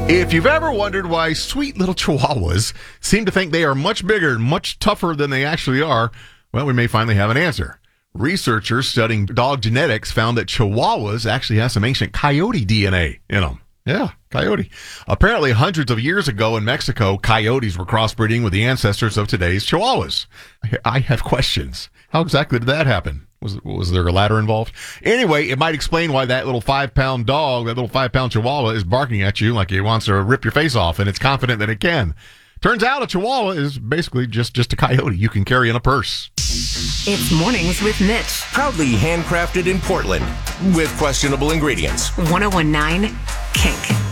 If you've ever wondered why sweet little chihuahuas seem to think they are much bigger and much tougher than they actually are, well, we may finally have an answer. Researchers studying dog genetics found that chihuahuas actually have some ancient coyote DNA in them. Yeah, coyote. Apparently, hundreds of years ago in Mexico, coyotes were crossbreeding with the ancestors of today's chihuahuas. I have questions. How exactly did that happen? Was there a ladder involved? Anyway, it might explain why that little 5-pound dog, that little 5-pound chihuahua is barking at you like it wants to rip your face off, and it's confident that it can. Turns out a chihuahua is basically just a coyote you can carry in a purse. It's Mornings with Mitch. Proudly handcrafted in Portland with questionable ingredients. 1019 Kink.